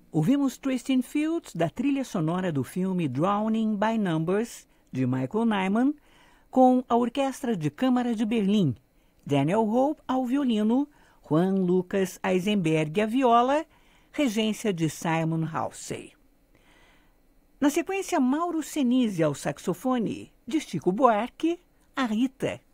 Ouvimos Tristan Fields, da trilha sonora do filme Drowning by Numbers, de Michael Nyman, com a Orquestra de Câmara de Berlim, Daniel Hope ao violino, Juan Lucas Eisenberg à viola, regência de Simon Halsey. Na sequência, Mauro Senise ao saxofone, de Chico Buarque, a Rita,